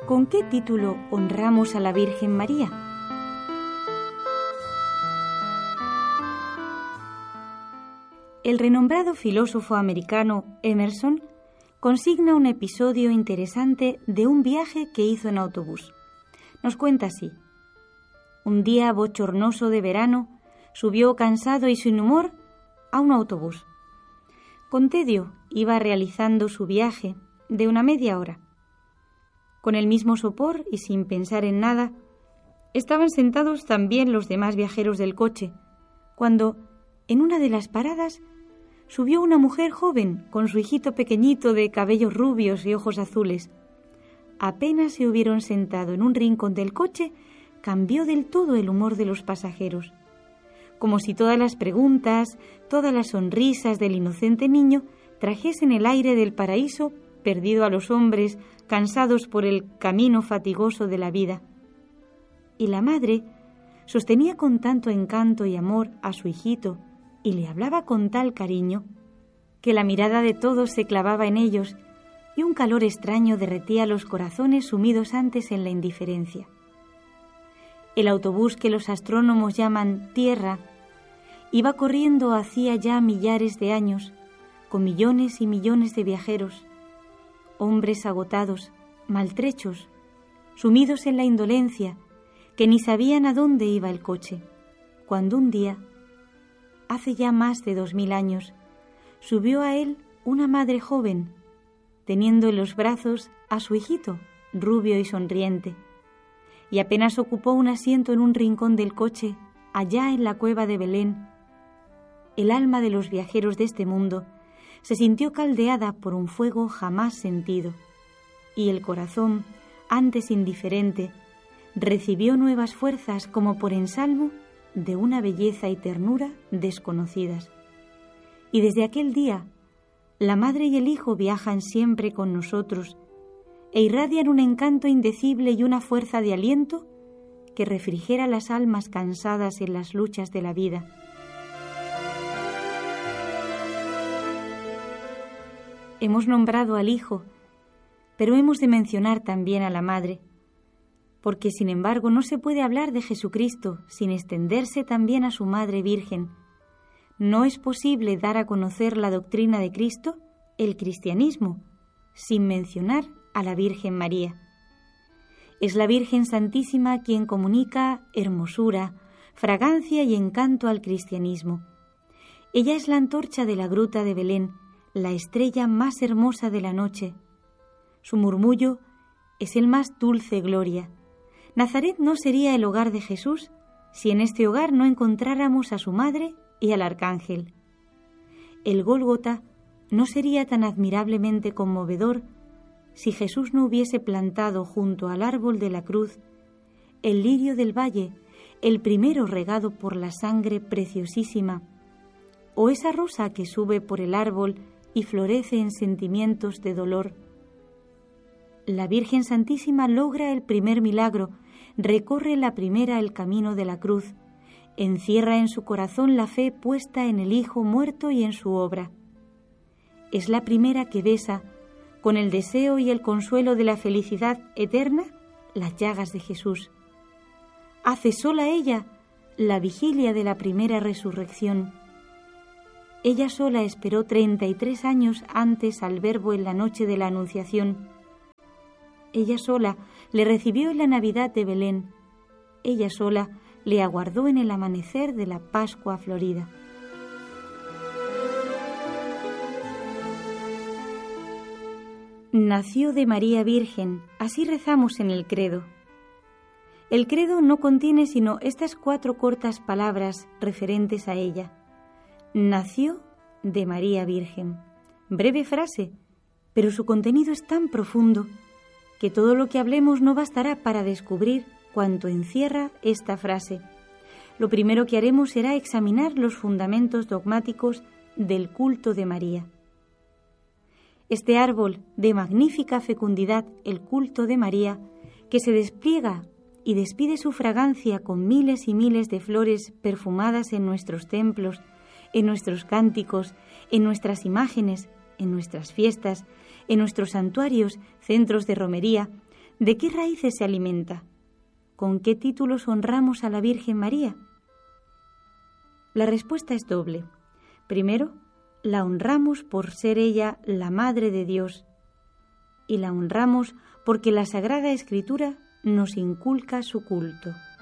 ¿Con qué título honramos a la Virgen María? El renombrado filósofo americano Emerson consigna un episodio interesante de un viaje que hizo en autobús. Nos cuenta así: un día bochornoso de verano, subió cansado y sin humor a un autobús. Con tedio iba realizando su viaje de una media hora. Con el mismo sopor y sin pensar en nada, estaban sentados también los demás viajeros del coche, cuando, en una de las paradas, subió una mujer joven con su hijito pequeñito de cabellos rubios y ojos azules. Apenas se hubieron sentado en un rincón del coche, cambió del todo el humor de los pasajeros. Como si todas las preguntas, todas las sonrisas del inocente niño trajesen el aire del paraíso perdido a los hombres cansados por el camino fatigoso de la vida. Y la madre sostenía con tanto encanto y amor a su hijito y le hablaba con tal cariño que la mirada de todos se clavaba en ellos y un calor extraño derretía los corazones sumidos antes en la indiferencia. El autobús que los astrónomos llaman Tierra iba corriendo hacía ya millares de años, con millones y millones de viajeros, hombres agotados, maltrechos, sumidos en la indolencia, que ni sabían a dónde iba el coche, cuando un día, hace ya más de 2000 años, subió a él una madre joven, teniendo en los brazos a su hijito, rubio y sonriente, y apenas ocupó un asiento en un rincón del coche, allá en la cueva de Belén. El alma de los viajeros de este mundo se sintió caldeada por un fuego jamás sentido, y el corazón, antes indiferente, recibió nuevas fuerzas como por ensalmo de una belleza y ternura desconocidas. Y desde aquel día, la madre y el hijo viajan siempre con nosotros e irradian un encanto indecible y una fuerza de aliento que refrigera las almas cansadas en las luchas de la vida. Hemos nombrado al hijo, pero hemos de mencionar también a la madre, porque sin embargo no se puede hablar de Jesucristo sin extenderse también a su Madre Virgen. No es posible dar a conocer la doctrina de Cristo, el cristianismo, sin mencionar a la Virgen María. Es la Virgen Santísima quien comunica hermosura, fragancia y encanto al cristianismo. Ella es la antorcha de la gruta de Belén, la estrella más hermosa de la noche. Su murmullo es el más dulce gloria. Nazaret no sería el hogar de Jesús si en este hogar no encontráramos a su madre y al arcángel. El Gólgota no sería tan admirablemente conmovedor si Jesús no hubiese plantado junto al árbol de la cruz el lirio del valle, el primero regado por la sangre preciosísima, o esa rosa que sube por el árbol y florece en sentimientos de dolor. La Virgen Santísima logra el primer milagro, recorre la primera el camino de la cruz, encierra en su corazón la fe puesta en el Hijo muerto y en su obra. Es la primera que besa, con el deseo y el consuelo de la felicidad eterna, las llagas de Jesús. Hace sola ella la vigilia de la primera resurrección. Ella sola esperó 33 años antes al Verbo en la noche de la Anunciación. Ella sola le recibió en la Navidad de Belén. Ella sola le aguardó en el amanecer de la Pascua florida. Nació de María Virgen, así rezamos en el credo. El credo no contiene sino estas 4 cortas palabras referentes a ella. Nació de María Virgen. Breve frase, pero su contenido es tan profundo que todo lo que hablemos no bastará para descubrir cuánto encierra esta frase. Lo primero que haremos será examinar los fundamentos dogmáticos del culto de María. Este árbol de magnífica fecundidad, el culto de María, que se despliega y despide su fragancia con miles y miles de flores perfumadas en nuestros templos, en nuestros cánticos, en nuestras imágenes, en nuestras fiestas, en nuestros santuarios, centros de romería, ¿De qué raíces se alimenta? ¿Con qué títulos honramos a la Virgen María? La respuesta es doble. Primero, la honramos por ser ella la Madre de Dios, y la honramos porque la Sagrada Escritura nos inculca su culto.